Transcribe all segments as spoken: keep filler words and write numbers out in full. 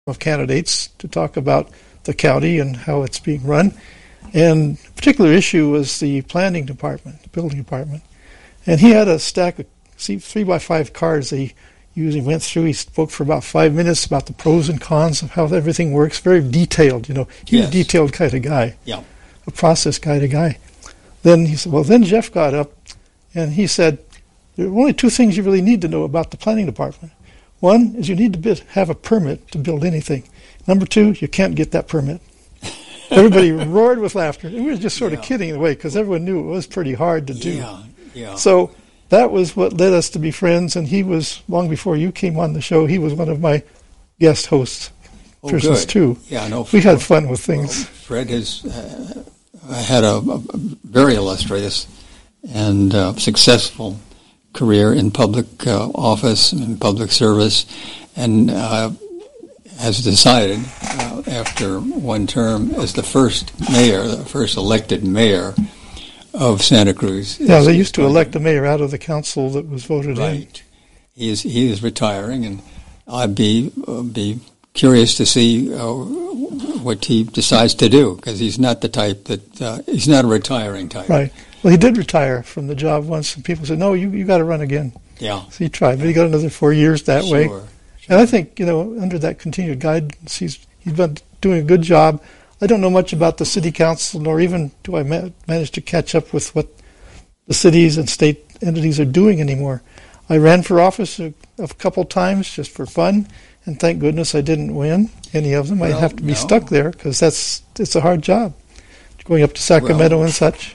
of candidates to talk about the county and how it's being run. And a particular issue was the planning department, the building department. And he had a stack of see, three by five cards that he usually went through. He spoke for about five minutes about the pros and cons of how everything works. Very detailed, you know. He's yes. a detailed kind of guy, yeah. a process kind of guy. Then he said, well, then Jeff got up and he said, there are only two things you really need to know about the planning department. One is you need to be, have a permit to build anything. Number two, you can't get that permit. Everybody roared with laughter. And we were just sort yeah. of kidding in a way because everyone knew it was pretty hard to do. Yeah, yeah. So that was what led us to be friends, and he was, long before you came on the show, he was one of my guest hosts. Oh, persons good. too. Yeah, no, we had fun with things. Well, Fred has uh, had a, a very illustrious and uh, successful career in public uh, office and public service, and uh, has decided uh, after one term as the first mayor, the first elected mayor of Santa Cruz. Yeah, they used to elect a mayor out of the council that was voted right. in. Right. He is he is retiring, and I'd be uh, be curious to see uh, what he decides to do, because he's not the type that uh, he's not a retiring type. Right. Well, he did retire from the job once, and people said, "No, you you got to run again." Yeah. So he tried, but he got another four years that sure. way. Sure. And I think, you know, under that continued guidance, he's he's been doing a good job. I don't know much about the city council, nor even do I ma- manage to catch up with what the cities and state entities are doing anymore. I ran for office a, a couple times just for fun, and thank goodness I didn't win any of them. Well, I'd have to be no. stuck there because that's it's a hard job, going up to Sacramento well, and such.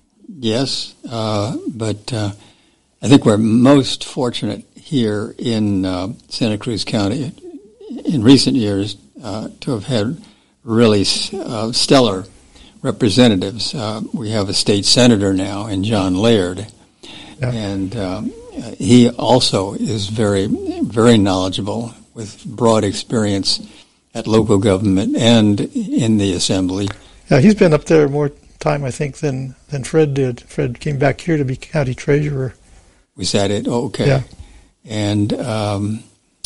Yes, uh, but uh, I think we're most fortunate here in uh, Santa Cruz County in recent years uh, to have had really uh, stellar representatives. Uh, we have a state senator now in John Laird, yeah. and um, he also is very, very knowledgeable with broad experience at local government and in the assembly. Yeah, he's been up there more time, I think, than, than Fred did. Fred came back here to be county treasurer. Was that it? Oh, okay. Yeah. And um,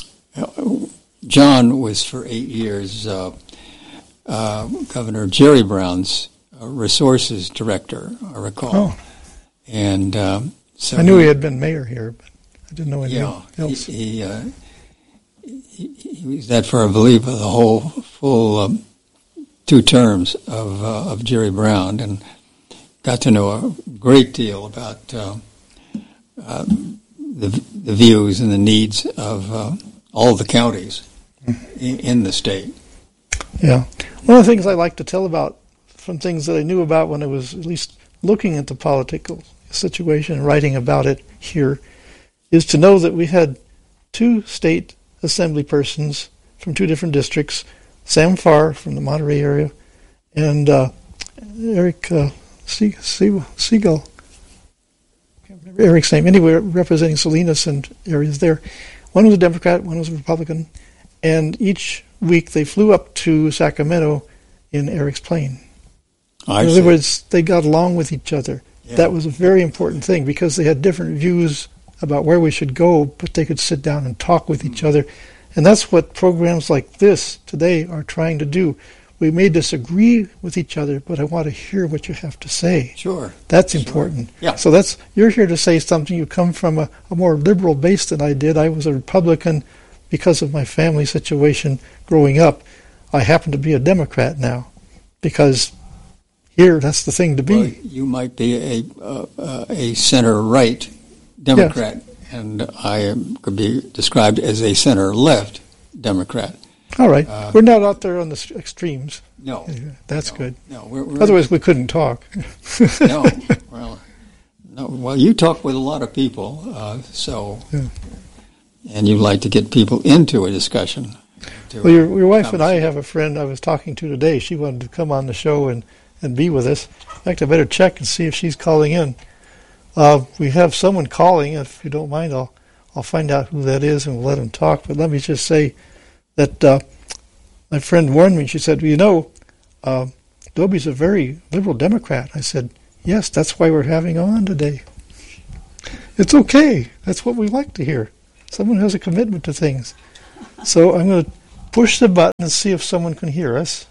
John was for eight years uh, uh, Governor Jerry Brown's uh, resources director, I recall. Oh. And um, so I knew he, he had been mayor here, but I didn't know anything yeah, else. He, he, uh, he, he was that for, I believe, the whole full um, two terms of uh, of Jerry Brown, and got to know a great deal about uh, uh, the, the views and the needs of uh, all the counties in, in the state. Yeah. One of the things I like to tell about from things that I knew about when I was at least looking at the political situation and writing about it here is to know that we had two state assembly persons from two different districts, Sam Farr from the Monterey area and uh, Eric uh, Sie- Sie- Siegel. I can't remember Eric's name. Anyway, representing Salinas and areas there. One was a Democrat, one was a Republican, and each week they flew up to Sacramento in Eric's plane. I in see. other words, they got along with each other. Yeah. That was a very important thing because they had different views about where we should go, but they could sit down and talk with each other. And that's what programs like this today are trying to do. We may disagree with each other, but I want to hear what you have to say. Sure. That's sure. important. Yeah. So that's you're here to say something. You come from a, a more liberal base than I did. I was a Republican because of my family situation growing up. I happen to be a Democrat now because here that's the thing to be. Well, you might be a uh, uh, a center-right Democrat, yes. and I am, could be described as a center-left Democrat. All right. Uh, we're not out there on the extremes. No. That's no, good. No. We're, we're Otherwise, we couldn't talk. no. Well, no. Well, you talk with a lot of people, uh, so, yeah. and you like to get people into a discussion. Well, your, your wife and I have a friend I was talking to today. She wanted to come on the show and, and be with us. In fact, I better check and see if she's calling in. Uh, we have someone calling. If you don't mind, I'll I'll find out who that is and we'll let him talk. But let me just say that uh, my friend warned me. She said, well, you know, uh, Dobie's a very liberal Democrat. I said, yes, that's why we're having on today. It's okay. That's what we like to hear. Someone who has a commitment to things. So I'm going to push the button and see if someone can hear us.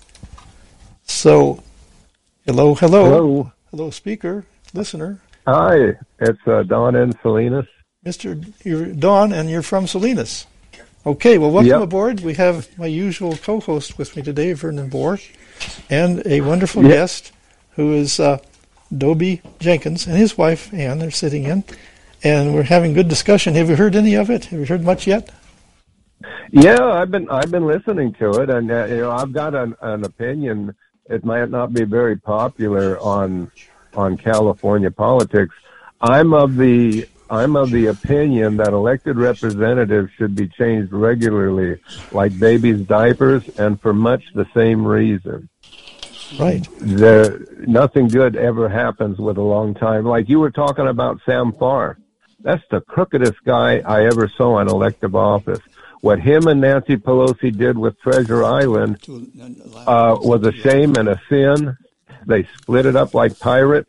So, hello, hello. Hello. Hello, speaker, listener. Hi, it's uh, Don in Salinas. Mister You're Don, and you're from Salinas. Okay, well, welcome Yep. aboard. We have my usual co-host with me today, Vernon Bohr, and a wonderful Yep. guest who is uh, Dobie Jenkins and his wife, Ann. They're sitting in, and we're having good discussion. Have you heard any of it? Have you heard much yet? Yeah, I've been I've been listening to it, and uh, you know I've got an, an opinion. It might not be very popular on on California politics. I'm of the I'm of the opinion that elected representatives should be changed regularly, like babies' diapers, and for much the same reason. Right. There, nothing good ever happens with a long time. Like you were talking about Sam Farr. That's the crookedest guy I ever saw in elective office. What him and Nancy Pelosi did with Treasure Island uh, was a shame and a sin. They split it up like pirates,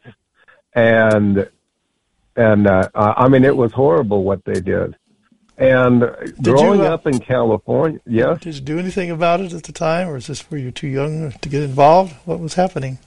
and and uh, I mean it was horrible what they did. And Did growing you, uh, up in California, yes. Did you do anything about it at the time, or is this were you too young to get involved? What was happening?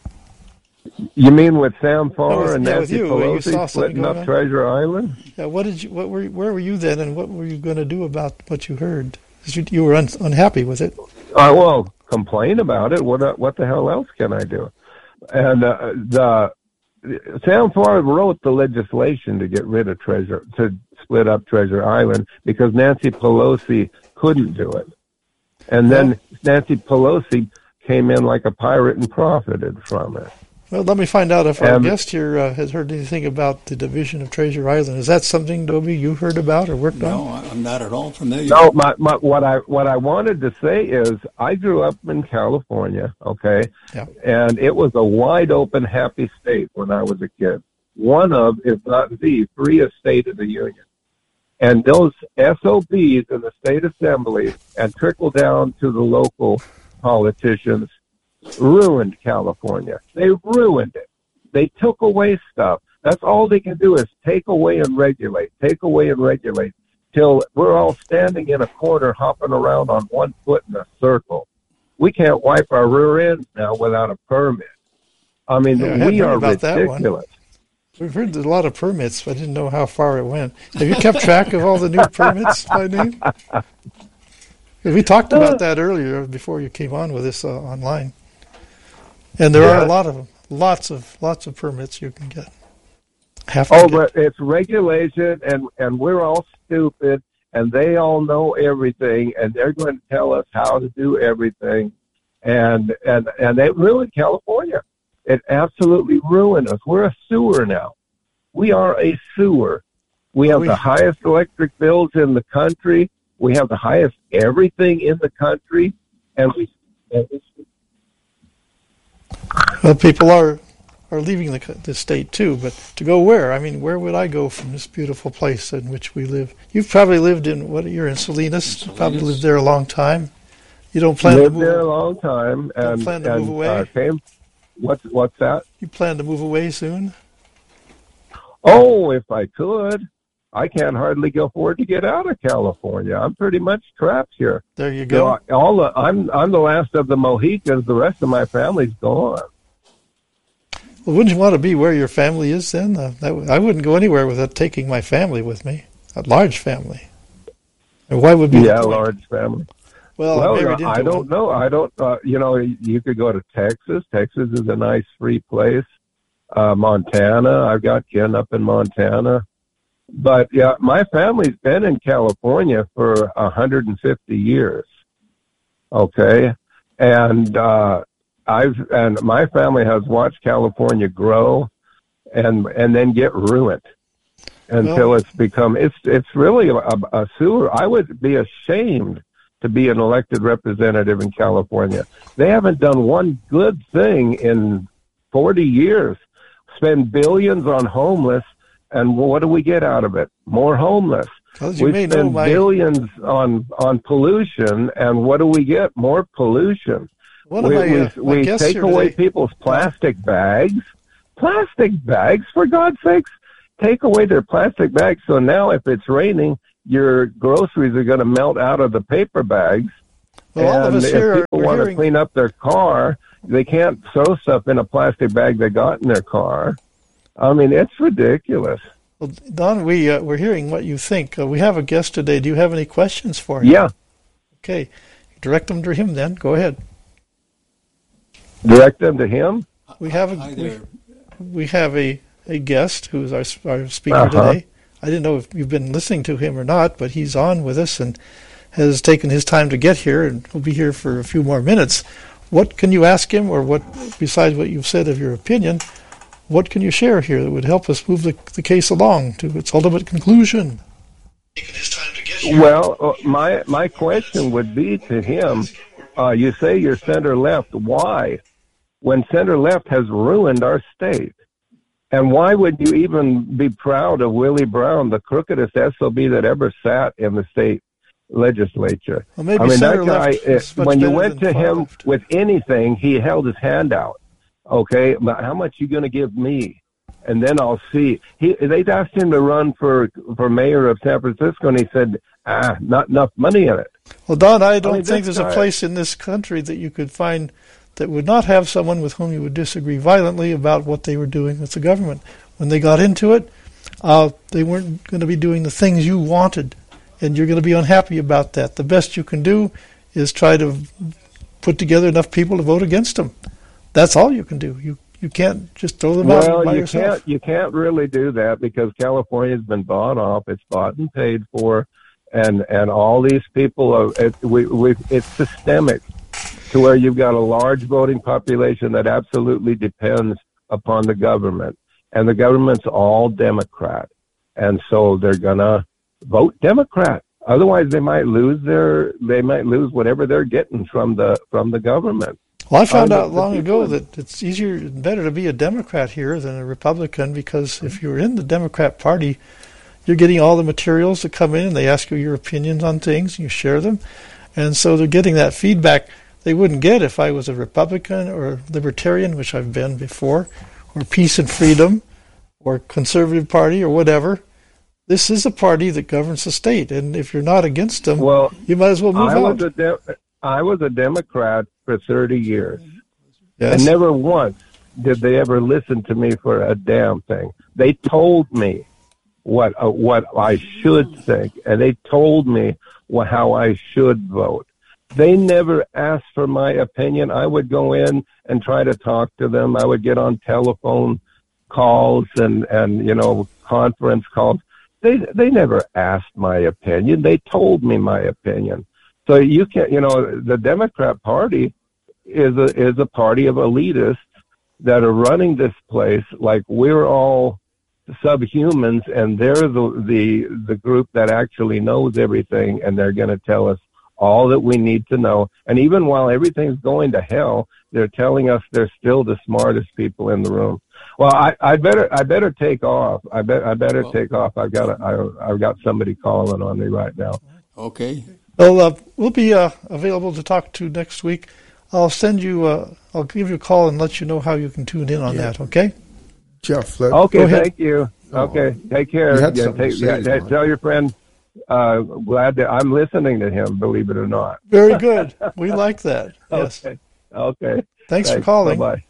You mean with Sam Farr No, with- and yeah, with Nancy you, where you Pelosi saw something splitting going up on? Treasure Island? Yeah, what did you? What were? Where were you then, and what were you going to do about what you heard? 'Cause You, you were un, unhappy with it. I will complain about it. What what the hell else can I do? And uh, the Sam Farr wrote the legislation to get rid of Treasure, to split up Treasure Island, because Nancy Pelosi couldn't do it. And then Nancy Pelosi came in like a pirate and profited from it. Well, let me find out if our Um, guest here uh, has heard anything about the division of Treasure Island. Is that something, Dobie, you heard about or worked on? No, I'm not at all familiar. No, my, my, what I what I wanted to say is I grew up in California, okay, Yeah. and it was a wide open, happy state when I was a kid. One of, if not the freest state in the union. And those S O Bs in the state assembly and trickle down to the local politicians ruined California. They ruined it. They took away stuff. That's all they can do is take away and regulate, take away and regulate, till we're all standing in a corner hopping around on one foot in a circle. We can't wipe our rear ends now without a permit. I mean, Yeah, I hadn't we heard are about that one. ridiculous. We've heard a lot of permits, but I didn't know how far it went. Have you kept track of all the new permits by name? 'Cause we talked about that earlier before you came on with us uh, online. And there are Yeah. a lot of them, lots of lots of permits you can get. Have to Oh, get. but it's regulation, and, and we're all stupid, and they all know everything, and they're going to tell us how to do everything. And, and, and they ruined California. It absolutely ruined us. We're a sewer now. We are a sewer. We have We- the highest electric bills in the country. We have the highest everything in the country, and we, and we Well, people are are leaving the the state too, but to go where? I mean, where would I go from this beautiful place in which we live? You've probably lived in what? You're in Salinas. Salinas. Probably lived there a long time. You don't plan to lived move. there a long time, Don't and, plan to and move away? Uh, came. What's what's that? You plan to move away soon? Oh, if I could. I can't hardly afford to get out of California. I'm pretty much trapped here. There you You go. know, all the, I'm I'm the last of the Mohicans. The rest of my family's gone. Well, wouldn't you want to be where your family is then? Uh, that, w- I wouldn't go anywhere without taking my family with me, a large family. And why would be? the Yeah, point? large family. Well, Well, I'm married I into don't one. know. I don't. Uh, you know, you could go to Texas. Texas is a nice free place. Uh, Montana. I've got kin up in Montana. But yeah, my family's been in California for a hundred and fifty years. Okay, and uh, I've and my family has watched California grow, and and then get ruined until Well- it's become it's it's really a, a sewer. I would be ashamed to be an elected representative in California. They haven't done one good thing in forty years. Spend billions on homeless. And what do we get out of it? More homeless. As you We may know, spend my billions on on pollution, and what do we get? More pollution. one of we my, we, uh, my we guests take here away today, people's plastic bags. Plastic bags, for God's sakes, take away their plastic bags. So now, if it's raining, your groceries are going to melt out of the paper bags. Well, all of and us if here are people we're want hearing, to clean up their car, they can't throw stuff in a plastic bag they got in their car. I mean, it's ridiculous. well, Don, we, uh, we're hearing what you think. Uh, we have a guest today. Do you have any questions for him? Yeah, Okay. Direct them to him then. Go ahead. direct them to him. We have a, Hi we, there. we have a, a guest who's our, our speaker Uh-huh. today. I didn't know if you've been listening to him or not, but he's on with us and has taken his time to get here, and will be here for a few more minutes. What can you ask him, or what, besides what you've said of your opinion, what can you share here that would help us move the, the case along to its ultimate conclusion? Taken his time to get here. Well, uh, my my question would be to him, uh, you say you're center-left. Why? When center-left has ruined our state? And why would you even be proud of Willie Brown, the crookedest S O B that ever sat in the state legislature? Well, maybe I mean, that center guy, left is uh, much when you better went than to far him left. with anything, he held his hand out. Okay, but how much you going to give me? And then I'll see. He, they'd asked him to run for for mayor of San Francisco, and he said, ah, not enough money in it. Well, Don, I don't mean, think this there's a guy- place in this country that you could find that would not have someone with whom you would disagree violently about what they were doing with the government. When they got into it, uh, they weren't going to be doing the things you wanted, and you're going to be unhappy about that. The best you can do is try to put together enough people to vote against them. That's all you can do. You you can't just throw them Well, out by you yourself. can't you can't really do that because California's been bought off. It's bought and paid for, and and all these people are. It, we we it's systemic, to where you've got a large voting population that absolutely depends upon the government, and the government's all Democrat, and so they're gonna vote Democrat. Otherwise, they might lose their they might lose whatever they're getting from the from the government. Well, I found Uh, out the long people- ago that it's easier and better to be a Democrat here than a Republican, because if you're in the Democrat Party, you're getting all the materials that come in and they ask you your opinions on things and you share them. And so they're getting that feedback they wouldn't get if I was a Republican or Libertarian, which I've been before, or Peace and Freedom or Conservative Party or whatever. This is a party that governs the state, and if you're not against them, Well, you might as well move I out. was a de- I was a Democrat for thirty years. Yes. And never once did they ever listen to me for a damn thing. They told me what uh, what I should think, and they told me wh- how I should vote. They never asked for my opinion. I would go in and try to talk to them. I would get on telephone calls and, and you know, conference calls. They they never asked my opinion. They told me my opinion. So you can't, you know, the Democrat Party is a is a party of elitists that are running this place like we're all subhumans, and they're the the the group that actually knows everything, and they're going to tell us all that we need to know. And even while everything's going to hell, they're telling us they're still the smartest people in the room. Well, I, I better I better take off. I bet I better Well, take off. I've got a, I, I've got somebody calling on me right now. Okay. Well, uh, we'll be uh, available to talk to next week. I'll send you. Uh, I'll give you a call and let you know how you can tune in on Yeah. that. Okay. Jeff, let, Okay, Go ahead. thank you. Okay, take care. You had Yeah, something to take, say, yeah, Don. tell your friend. Uh, glad that I'm listening to him. Believe it or not. Very good. We like that. Yes. Okay. Okay. Thanks for calling. Bye.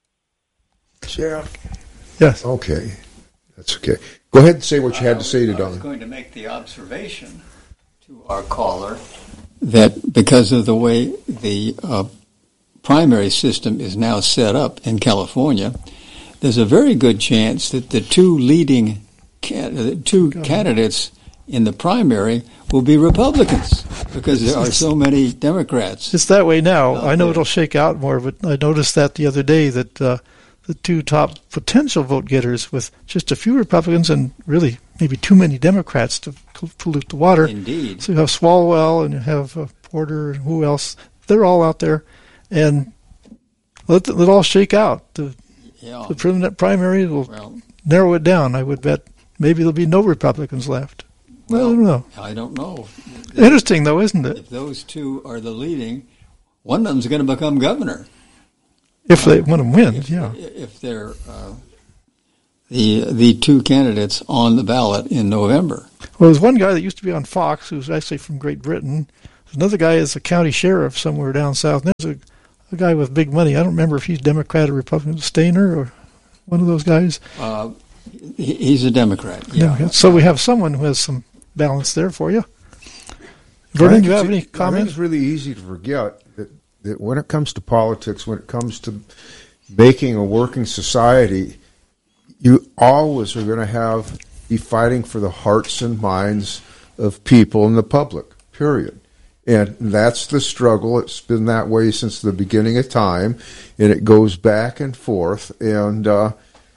Jeff. Yes. Okay, that's okay. Go ahead and say what you had to say to I was Don. going to make the observation to our caller that because of the way the uh, primary system is now set up in California, there's a very good chance that the two leading can- the two candidates in the primary will be Republicans because there are so many Democrats. It's that way now. Out I know there. it'll shake out more, but I noticed that the other day that uh, the two top potential vote getters, with just a few Republicans and really maybe too many Democrats to cl- pollute the water. Indeed. So you have Swalwell and you have uh, Porter and who else? They're all out there, and let it all shake out. The Yeah. the permanent primary will Well, narrow it down. I would bet maybe there'll be no Republicans left. Well, I don't know. I don't know. Interesting, though, isn't it? If those two are the leading, one of them's going to become governor. If they want to win, If, yeah. if they're uh, the the two candidates on the ballot in November. Well, there's one guy that used to be on Fox who's actually from Great Britain Another guy is a county sheriff somewhere down south. And there's a, a guy with big money. I don't remember if he's Democrat or Republican. Stainer or one of those guys. Uh, he's a Democrat. Yeah. Democrat. So we have someone who has some balance there for you. Vernon, do you have any comments? I think it's really easy to forget that, that when it comes to politics, when it comes to making a working society, you always are going to have be fighting for the hearts and minds of people in the public, period. And that's the struggle. It's been that way since the beginning of time, and it goes back and forth. And uh,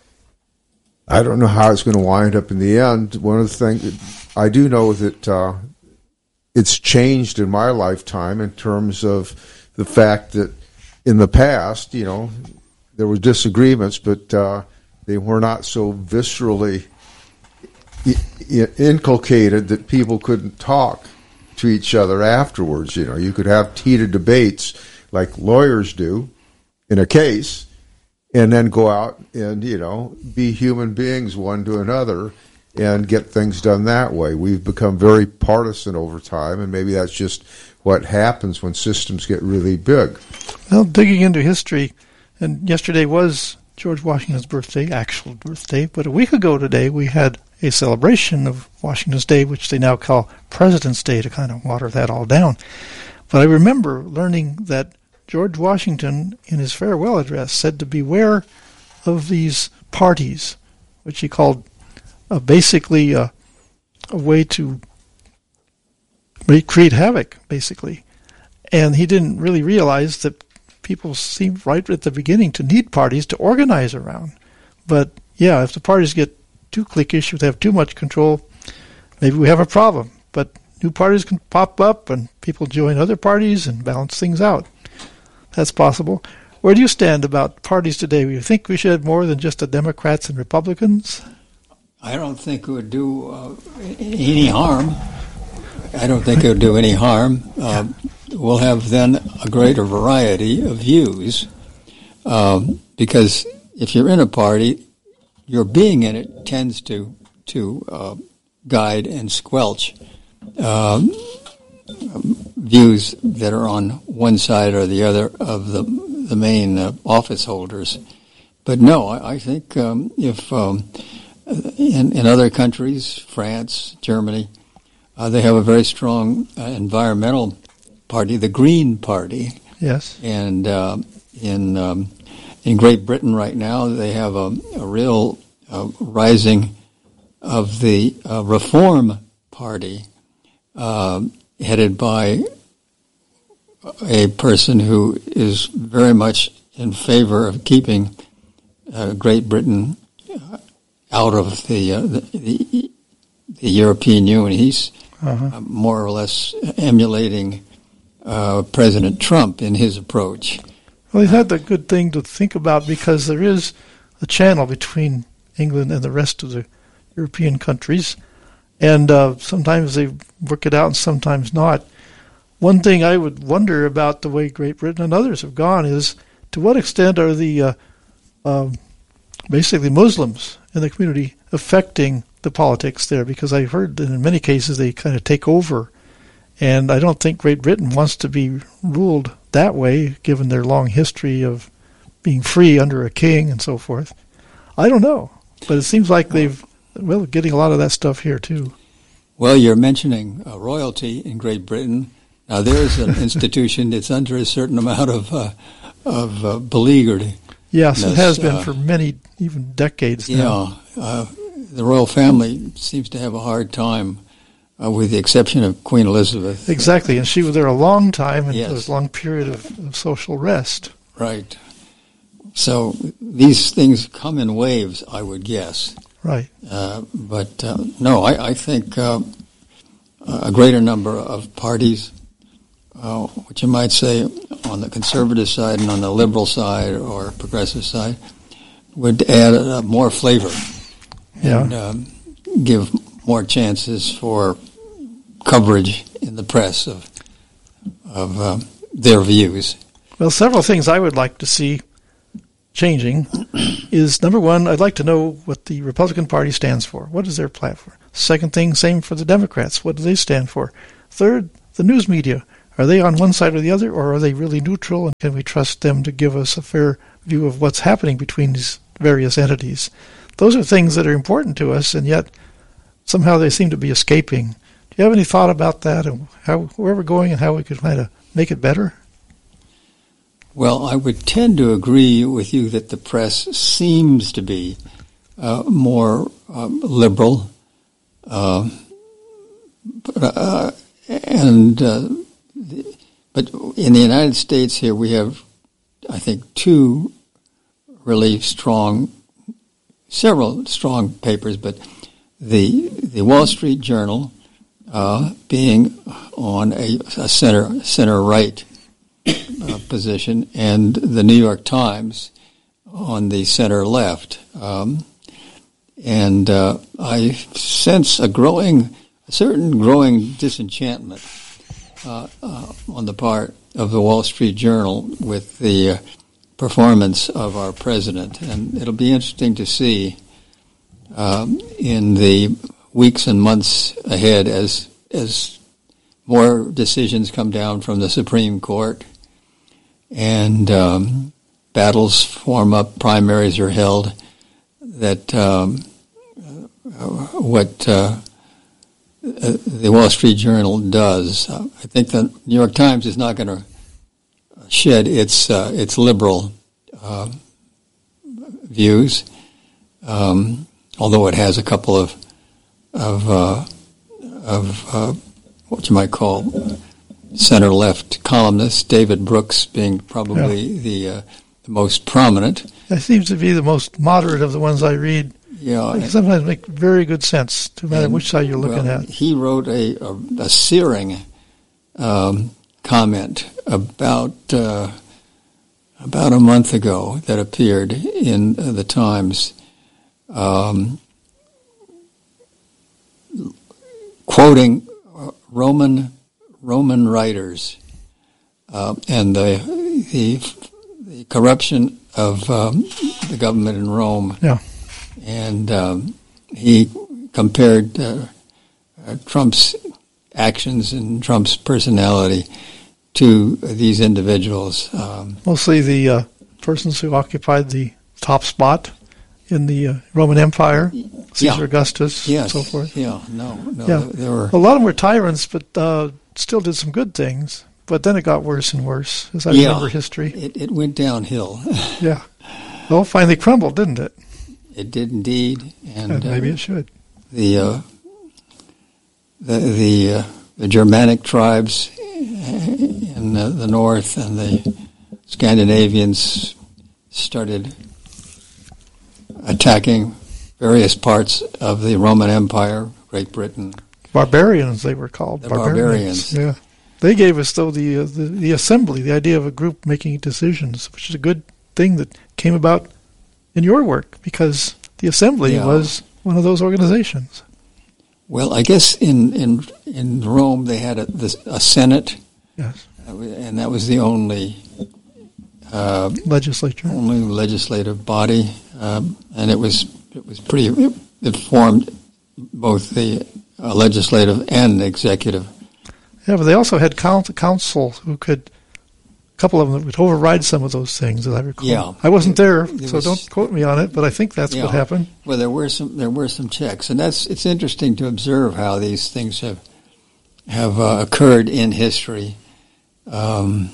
I don't know how it's going to wind up in the end. One of the things I do know that uh, it's changed in my lifetime in terms of the fact that in the past, you know, there were disagreements, but uh, they were not so viscerally I- inculcated that people couldn't talk to each other afterwards. You know, you could have heated debates like lawyers do in a case, and then go out and, you know, be human beings one to another and get things done that way. We've become very partisan over time, and maybe that's just what happens when systems get really big. Well, digging into history, and yesterday was George Washington's birthday, actual birthday, but a week ago today we had a celebration of Washington's Day, which they now call President's Day to kind of water that all down. But I remember learning that George Washington, in his farewell address, said to beware of these parties, which he called uh, basically uh, a way to create havoc, basically. And he didn't really realize that people seemed right at the beginning to need parties to organize around. But, yeah, if the parties get too cliquish, if they have too much control, maybe we have a problem. But new parties can pop up and people join other parties and balance things out. That's possible. Where do you stand about parties today? Do you think we should have more than just the Democrats and Republicans? I don't think it would do uh, any harm. I don't think it would do any harm. Uh, we'll have then a greater variety of views, um, because if you're in a party, your being in it tends to to uh, guide and squelch uh, views that are on one side or the other of the the main uh, office holders. But no, I, I think um, if um, in, in other countries, France, Germany, uh, they have a very strong uh, environmental party, the Green Party. Yes. And uh, in um, in Great Britain right now, they have a, a real uh, rising of the uh, Reform Party, uh, headed by a person who is very much in favor of keeping uh, Great Britain uh, out of the, uh, the, the the European Union. He's uh-huh. uh, more or less emulating uh, President Trump in his approach. Well, he's had the good thing to think about, because there is a channel between England and the rest of the European countries, and uh, sometimes they work it out and sometimes not. One thing I would wonder about the way Great Britain and others have gone is, to what extent are the uh, uh, basically Muslims in the community affecting the politics there? Because I've heard that in many cases they kind of take over, and I don't think Great Britain wants to be ruled that way, given their long history of being free under a king and so forth. I don't know, but it seems like they've, well, getting a lot of that stuff here too. Well, you're mentioning uh, royalty in Great Britain. Now, there is an institution that's under a certain amount of uh, of uh, beleaguered. Yes, it has been uh, for many, even decades now. Yeah, uh, the royal family seems to have a hard time, uh, with the exception of Queen Elizabeth. Exactly, and she was there a long time, and yes. it was a long period of, of social rest. Right. So these things come in waves, I would guess. Right. Uh, but, uh, no, I, I think uh, a greater number of parties, uh, what you might say on the conservative side and on the liberal side or progressive side, would add uh, more flavor yeah. and um, give more chances for coverage in the press of of uh, their views. Well, several things I would like to see changing is, number one, I'd like to know what the Republican Party stands for. What is their platform? Second thing, same for the Democrats. What do they stand for? Third, the news media. Are they on one side or the other, or are they really neutral, and can we trust them to give us a fair view of what's happening between these various entities? Those are things that are important to us, and yet somehow they seem to be escaping. Do you have any thought about that, and how, where we're going and how we could kind of make it better? Well, I would tend to agree with you that the press seems to be uh, more um, liberal, uh, uh, and uh, the, but in the United States here we have, I think, two really strong, several strong papers, but the the Wall Street Journal uh, being on a, a center center right uh, position, and the New York Times on the center left, um, and uh, I sense a growing, a certain growing disenchantment uh, uh, on the part of the Wall Street Journal with the uh, performance of our president, and it'll be interesting to see um, in the weeks and months ahead as as more decisions come down from the Supreme Court and um, battles form up, primaries are held, that um, what uh, the Wall Street Journal does. Uh, I think the New York Times is not going to shed its uh, its liberal uh, views, um, although it has a couple of of uh, of uh, what you might call center left columnists. David Brooks being probably yeah. the, uh, the most prominent. That seems to be the most moderate of the ones I read. Yeah, they sometimes make very good sense, no matter and, which side you're looking well, at. He wrote a a, a searing um, comment about uh, about a month ago that appeared in uh, the Times, um, quoting uh, Roman Roman writers uh, and the, the the corruption of um, the government in Rome. Yeah. And um, he compared uh, uh, Trump's actions and Trump's personality to these individuals. Um, Mostly the uh, persons who occupied the top spot in the uh, Roman Empire, Caesar yeah. Augustus, yes. and so forth. Yeah, no, no. Yeah. There were a lot of them were tyrants, but uh, still did some good things. But then it got worse and worse, as I yeah, remember history. It, it went downhill. Yeah. Well, finally crumbled, didn't it? It did indeed, and yeah, maybe uh, it should. The uh, the the, uh, the Germanic tribes in the, the north and the Scandinavians started attacking various parts of the Roman Empire, Great Britain. Barbarians, they were called. The barbarians. barbarians. Yeah. They gave us, though, the, uh, the the assembly, the idea of a group making decisions, which is a good thing that came about in your work, because the assembly yeah. was one of those organizations. Well, I guess in in, in Rome they had a, this, a senate, yes, and that was the only uh, legislature, only legislative body, um, and it was it was pretty. It, it formed both the uh, legislative and executive. Yeah, but they also had council who could. A couple of them that would override some of those things, as I recall. Yeah, I wasn't there, it so was, don't quote me on it. But I think that's yeah. what happened. Well, there were some there were some checks, and that's it's interesting to observe how these things have have uh, occurred in history, um,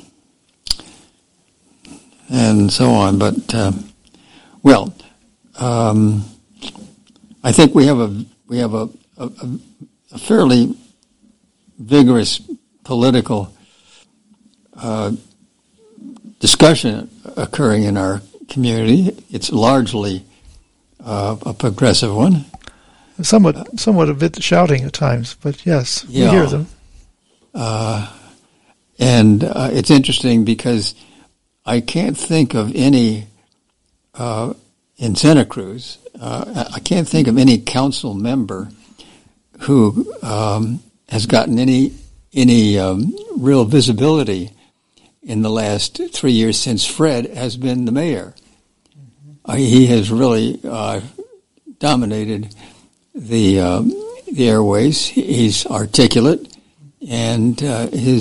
and so on. But uh, well, um, I think we have a we have a, a, a fairly vigorous political Uh, discussion occurring in our community. It's largely uh, a progressive one. Somewhat, somewhat a bit shouting at times, but yes, yeah. we hear them. Uh, and uh, it's interesting because I can't think of any uh, in Santa Cruz. Uh, I can't think of any council member who um, has gotten any any um, real visibility in the last three years since Fred has been the mayor. Mm-hmm. Uh, he has really uh, dominated the um, the airways. He's articulate, and uh, his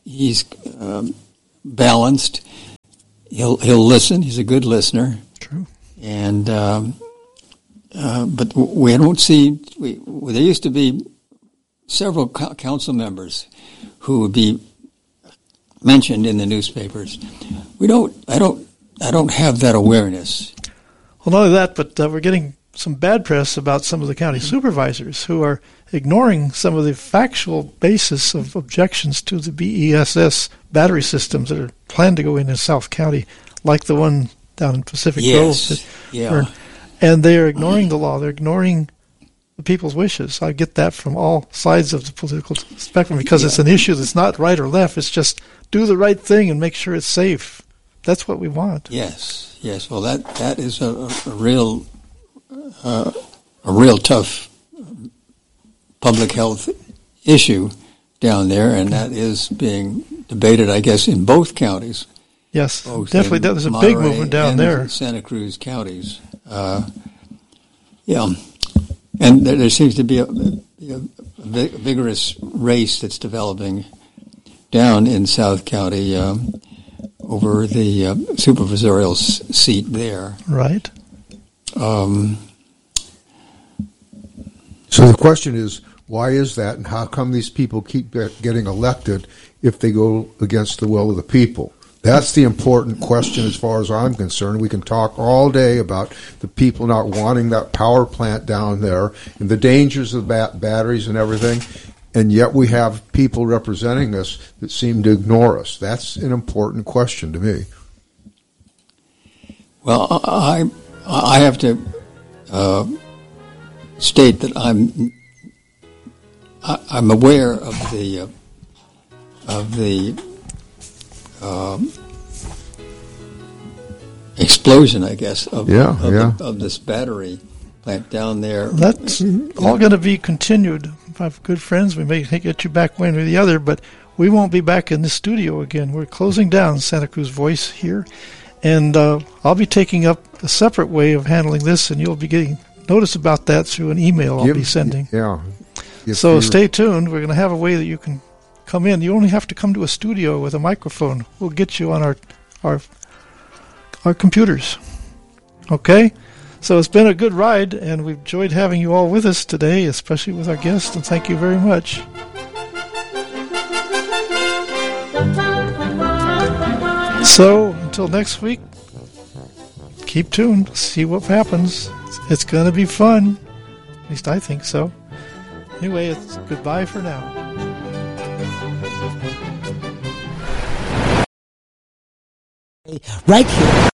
he's um, balanced. He'll he'll listen. He's a good listener. True. And um, uh, but we don't see. We, there used to be several co- council members who would be mentioned in the newspapers. We don't. I don't. I don't have that awareness. Well, not only that, but uh, we're getting some bad press about some of the county supervisors who are ignoring some of the factual basis of objections to the B E S S battery systems that are planned to go in in South County, like the one down in Pacific yes. Grove. Yeah. Burned. And they are ignoring the law. They're ignoring the people's wishes. I get that from all sides of the political spectrum because yeah. it's an issue that's not right or left. It's just do the right thing and make sure it's safe. That's what we want. Yes, yes. Well, that that is a, a real uh, a real tough public health issue down there, and that is being debated, I guess, in both counties. Yes, definitely. There's a big movement down there. Santa Cruz counties. Uh, yeah, and there, there seems to be a, a, a vigorous race that's developing down in South County um, over the uh, supervisorial s- seat there. Right. Um, so the question is, why is that, and how come these people keep getting elected if they go against the will of the people? That's the important question as far as I'm concerned. We can talk all day about the people not wanting that power plant down there and the dangers of bat- batteries and everything, and yet we have people representing us that seem to ignore us. That's an important question to me. Well, I I have to uh, state that I'm I, I'm aware of the uh, of the um, explosion, I guess, of yeah, of, yeah. The, of this battery plant down there. That's all going to be continued. I have good friends. We may get you back one or the other, but we won't be back in the studio again. We're closing down Santa Cruz Voice here, and uh, I'll be taking up a separate way of handling this, and you'll be getting notice about that through an email I'll Give, be sending. Yeah. If so stay tuned. We're going to have a way that you can come in. You only have to come to a studio with a microphone. We'll get you on our our our computers. Okay? So it's been a good ride, and we've enjoyed having you all with us today, especially with our guests, and thank you very much. So until next week, keep tuned. See what happens. It's going to be fun. At least I think so. Anyway, it's goodbye for now. Right here.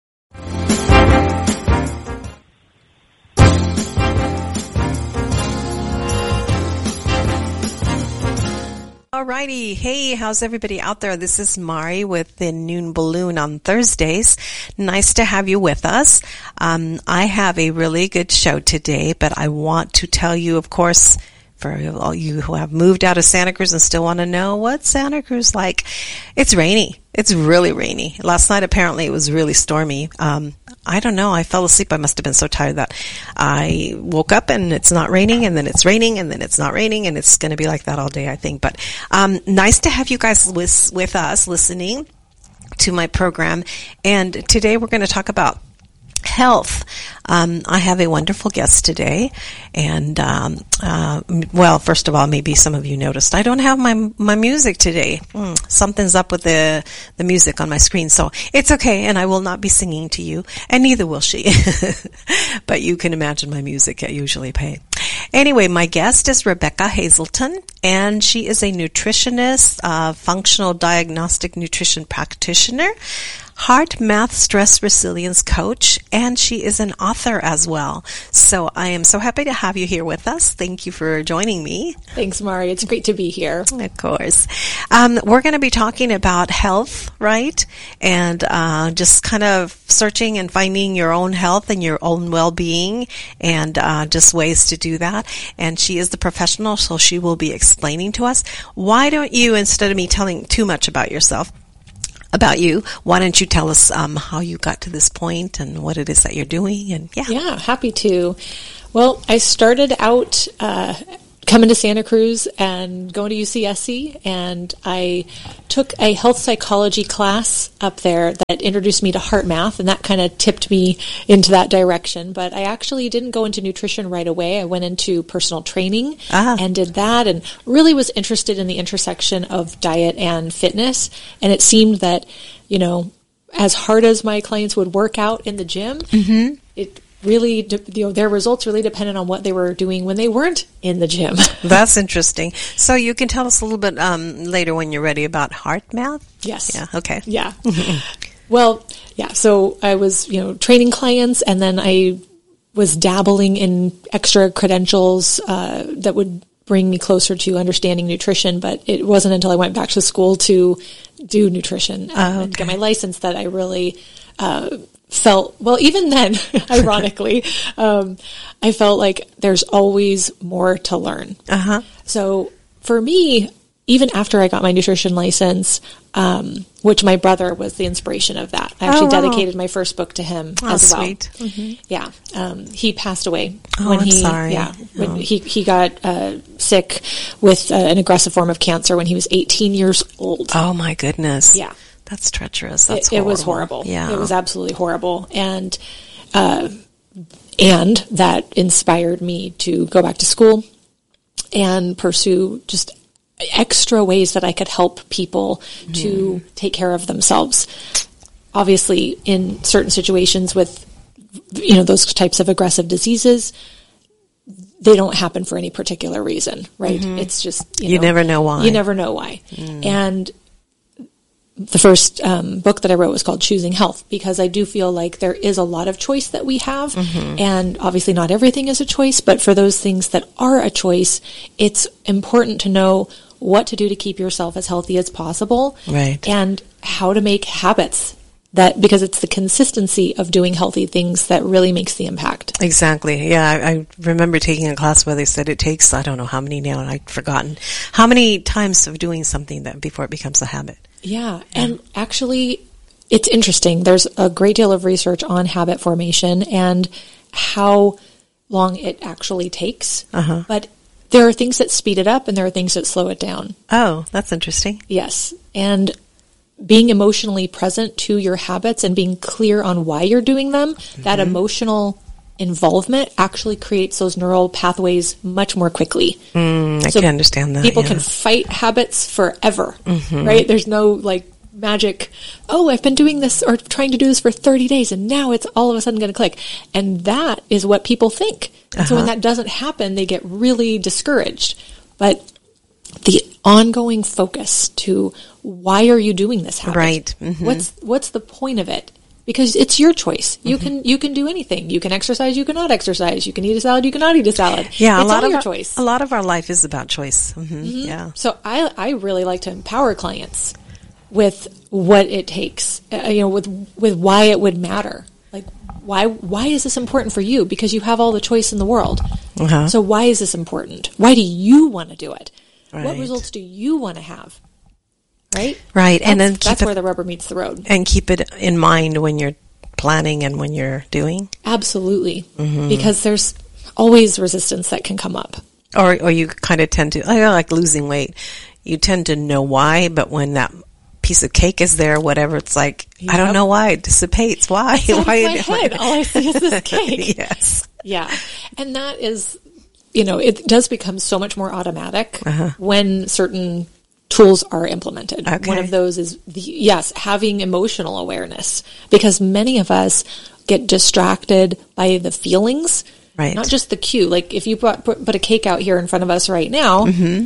Alrighty. Hey, how's everybody out there? This is Mari with the Noon Balloon on Thursdays. Nice to have you with us. Um, I have a really good show today, but I want to tell you, of course, for all you who have moved out of Santa Cruz and still want to know what's Santa Cruz like, it's rainy. It's really rainy. Last night, apparently, it was really stormy. Um, I don't know. I fell asleep. I must have been so tired that I woke up and it's not raining, and then it's raining, and then it's not raining, and it's going to be like that all day, I think. But um, nice to have you guys with, with us listening to my program. And today we're going to talk about health. Um, I have a wonderful guest today, and um, uh, well, first of all, maybe some of you noticed I don't have my my music today. Mm, something's up with the the music on my screen, so it's okay, and I will not be singing to you, and neither will she. But you can imagine my music I usually play. Anyway, my guest is Rebecca Hazelton, and she is a nutritionist, uh, functional diagnostic nutrition practitioner, heart, math, stress resilience coach, and she is an author as well. So I am so happy to have you here with us. Thank you for joining me. Thanks, Mari. It's great to be here. Of course. Um, we're going to be talking about health, right? And uh, just kind of searching and finding your own health and your own well-being, and uh, just ways to do that. And she is the professional, so she will be explaining to us. Why don't you, instead of me telling too much about yourself, about you, why don't you tell us um, how you got to this point and what it is that you're doing? And yeah, yeah, happy to. Well, I started out uh, coming to Santa Cruz and going to U C S C, and I took a health psychology class up there that introduced me to heart math, and that kind of tipped me into that direction. But I actually didn't go into nutrition right away. I went into personal training Ah. and did that, and really was interested in the intersection of diet and fitness. And it seemed that, you know, as hard as my clients would work out in the gym, Mm-hmm. it really, de- you know, their results really depended on what they were doing when they weren't in the gym. That's interesting. So you can tell us a little bit um, later when you're ready about heart math? Yes. Yeah, okay. Yeah. Well, yeah. So I was, you know, training clients, and then I was dabbling in extra credentials uh, that would bring me closer to understanding nutrition. But it wasn't until I went back to school to do nutrition um, Oh, and get okay. my license that I really uh, felt, well, even then, ironically, um, I felt like there's always more to learn. Uh-huh. So for me, even after I got my nutrition license, um, which my brother was the inspiration of that, I actually Oh, wow. dedicated my first book to him Oh, as well. sweet. Yeah, um, he passed away Oh, when I'm he sorry. yeah when Oh. he he got uh, sick with uh, an aggressive form of cancer when he was eighteen years old. Oh, my goodness. Yeah. That's treacherous. That's it, it was horrible. Yeah. It was absolutely horrible. And, uh, and that inspired me to go back to school and pursue just extra ways that I could help people to take care of themselves. Obviously, in certain situations with, you know, those types of aggressive diseases, they don't happen for any particular reason, right? It's just, you, You know, never know why. You never know why. And the first um, book that I wrote was called Choosing Health, because I do feel like there is a lot of choice that we have, and obviously not everything is a choice, but for those things that are a choice, it's important to know what to do to keep yourself as healthy as possible, Right. and how to make habits that, because it's the consistency of doing healthy things that really makes the impact. Exactly. Yeah, I, I remember taking a class where they said it takes, I don't know how many now, and I've forgotten, how many times of doing something that before it becomes a habit. Yeah, and actually, it's interesting. There's a great deal of research on habit formation and how long it actually takes. Uh-huh. But there are things that speed it up, and there are things that slow it down. Oh, that's interesting. Yes, and being emotionally present to your habits and being clear on why you're doing them, that emotional involvement actually creates those neural pathways much more quickly. Mm, I So can understand that. People yeah. can fight habits forever, right? There's no like magic, oh, I've been doing this or trying to do this for thirty days and now it's all of a sudden going to click. And that is what people think. And so when Uh-huh. that doesn't happen, they get really discouraged. But the ongoing focus to why are you doing this habit? Right. Mhm. What's what's the point of it? Because it's your choice. You can you can do anything. You can exercise. You cannot exercise. You can eat a salad. You cannot eat a salad. Yeah, it's a lot all of your our, choice. A lot of our life is about choice. hmm Yeah. So I I really like to empower clients with what it takes. Uh, you know, with with why it would matter. Like why why is this important for you? Because you have all the choice in the world. Uh-huh. So why is this important? Why do you want to do it? What Right. results do you want to have? Right. Right, and That's- then keep that's it, where the rubber meets the road. and keep it in mind when you're planning and when you're doing, Absolutely, Mm-hmm. because there's always resistance that can come up. or or you kind of tend to, I like losing weight. You tend to know why, but when that piece of cake is there, whatever, it's like I don't Yep. know why it dissipates. Why? Out of why? my head, all I see is this cake. Yes. Yeah. And that is, you know, it does become so much more automatic when certain tools are implemented. Okay. One of those is the, yes, having emotional awareness, because many of us get distracted by the feelings, Right. not just the cue. Like if you brought, put, put a cake out here in front of us right now, it,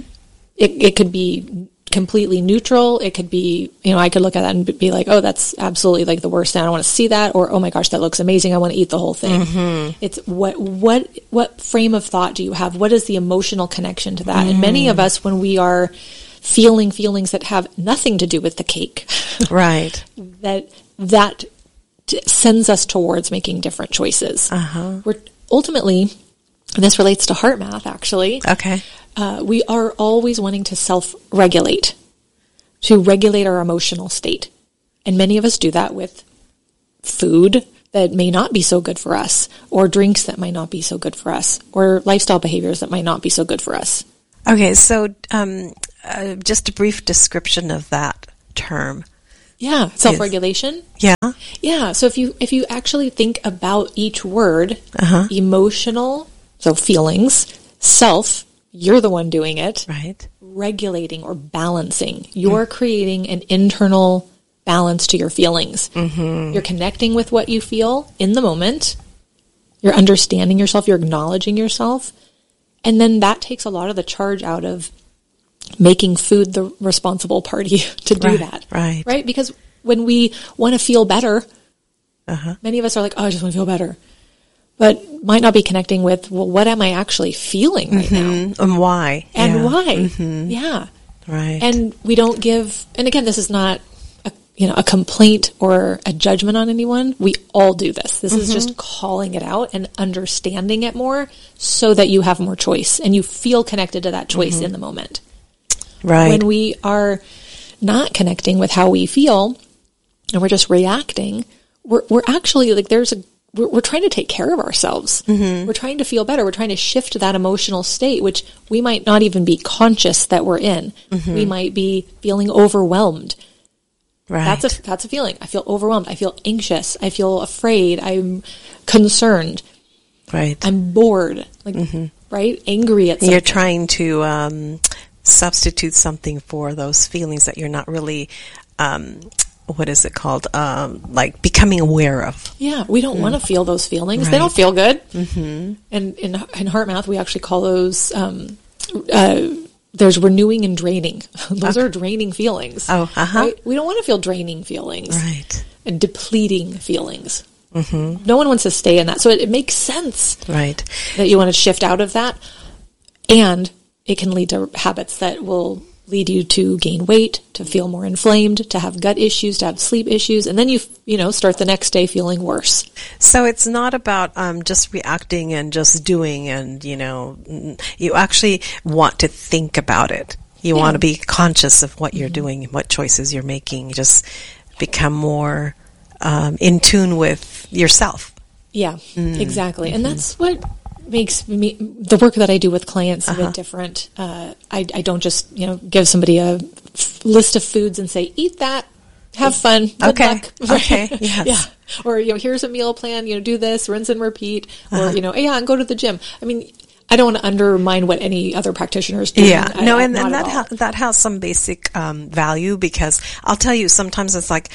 it could be completely neutral. It could be, you know, I could look at that and be like, oh, that's absolutely like the worst. I don't want to see that. Or, oh my gosh, that looks amazing. I want to eat the whole thing. It's what, what, what frame of thought do you have? What is the emotional connection to that? And many of us, when we are feeling feelings that have nothing to do with the cake, Right. that, that t- sends us towards making different choices. Uh-huh. We're ultimately, and this relates to heart math actually, Okay. uh, we are always wanting to self-regulate, to regulate our emotional state. And many of us do that with food that may not be so good for us, or drinks that might not be so good for us, or lifestyle behaviors that might not be so good for us. Okay, so um, uh, just a brief description of that term. Yeah, self-regulation. Yeah. Yeah, so if you if you actually think about each word, Uh-huh. emotional, so feelings, self, you're the one doing it. Right. Regulating or balancing. You're creating an internal balance to your feelings. Mm-hmm. You're connecting with what you feel in the moment. You're understanding yourself. You're acknowledging yourself. And then that takes a lot of the charge out of making food the responsible party to do Right, that. right. Right? Because when we want to feel better, Uh-huh. many of us are like, oh, I just want to feel better. But might not be connecting with, well, what am I actually feeling right now? Mm, and why? And Yeah. why? Mhm. Yeah. Right. And we don't give, and again, this is not a, you know, a complaint or a judgment on anyone. We all do this. This is just calling it out and understanding it more so that you have more choice and you feel connected to that choice in the moment. right. When we are not connecting with how we feel and we're just reacting, we're, we're actually like, there's a, we're, we're trying to take care of ourselves. Mm-hmm. We're trying to feel better. We're trying to shift that emotional state, which we might not even be conscious that we're in. Mm-hmm. We might be feeling overwhelmed. right. That's a, that's a feeling. I feel overwhelmed. I feel anxious. I feel afraid. I'm concerned. right. I'm bored. Like, right? Angry at something. You're trying to um, substitute something for those feelings that you're not really, um, what is it called? Um, like becoming aware of. Yeah, we don't want to feel those feelings. They Right. don't feel good. Mm-hmm. And in in heart math, we actually call those. Um, uh, there's renewing and draining. Those are draining feelings. Oh, uh-huh. Right? We don't want to feel draining feelings. Right. And depleting feelings. Mm-hmm. No one wants to stay in that. So it, it makes sense Right. that you want to shift out of that. And it can lead to habits that will lead you to gain weight, to feel more inflamed, to have gut issues, to have sleep issues, and then you you know start the next day feeling worse. So it's not about um, just reacting and just doing, and you know, mm, you actually want to think about it. You Yeah. want to be conscious of what you're doing, what choices you're making. You just become more um, in tune with yourself. Yeah, exactly. And that's what makes me, the work that I do with clients a bit different. Uh, I, I don't just, you know, give somebody a f- list of foods and say, eat that, have fun, good Okay. luck. Okay. Yes. Yeah. Or, you know, here's a meal plan, you know, do this, rinse and repeat. Or, you know, yeah, and go to the gym. I mean, I don't want to undermine what any other practitioners do. Yeah, I- no, I- and, not and at that all. ha- that has some basic um, value, because I'll tell you, sometimes it's like,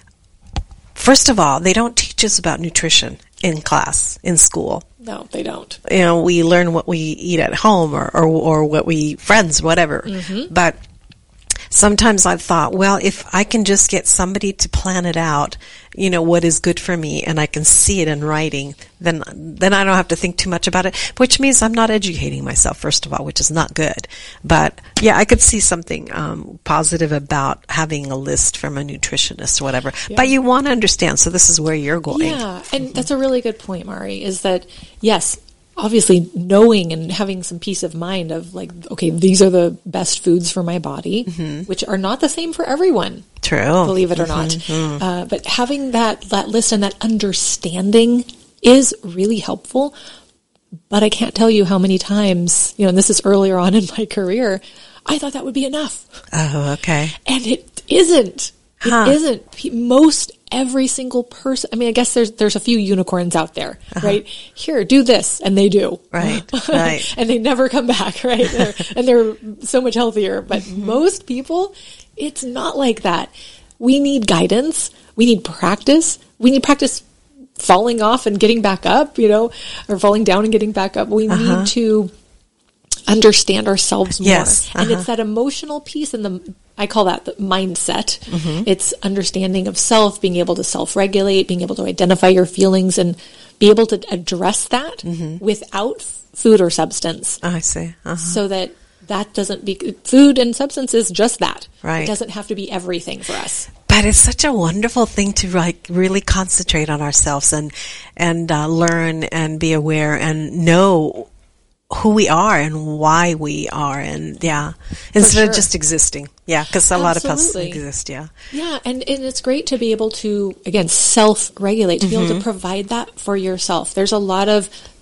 first of all, they don't teach us about nutrition in class, in school. No, they don't. You know, we learn what we eat at home, or, or, or what we, friends, whatever. Mm-hmm. But sometimes I've thought, well, if I can just get somebody to plan it out, you know, what is good for me, and I can see it in writing, then, then I don't have to think too much about it, which means I'm not educating myself, first of all, which is not good. But yeah, I could see something, um, positive about having a list from a nutritionist or whatever. Yeah. But you want to understand, so this is where you're going. Yeah, and that's a really good point, Mari, is that, yes, obviously knowing and having some peace of mind of like, okay, these are the best foods for my body, which are not the same for everyone, True. believe it or not. Uh, but having that, that list and that understanding is really helpful. But I can't tell you how many times, you know, and this is earlier on in my career, I thought that would be enough. Oh, okay. And it isn't. It Huh. isn't. Pe- Most every single person. I mean, I guess there's there's a few unicorns out there, right? Here, do this, and they do. Right, right. And they never come back, right? They're, and they're so much healthier. But most people, it's not like that. We need guidance. We need practice. We need practice falling off and getting back up, you know, or falling down and getting back up. We need to understand ourselves more. Yes, And uh-huh. it's that emotional piece and the, I call that the mindset. Mm-hmm. It's understanding of self, being able to self-regulate, being able to identify your feelings and be able to address that Mm-hmm. without f- food or substance. I see. Uh-huh. So that that doesn't be, food and substance is just that. Right. It doesn't have to be everything for us. But it's such a wonderful thing to like really concentrate on ourselves and and uh, learn and be aware and know who we are and why we are, and yeah, instead sure. of just existing. Yeah, because a lot of us Absolutely. exist. Yeah. Yeah, and, and it's great to be able to, again, self-regulate, to be able Mm-hmm. to provide that for yourself. There's a lot of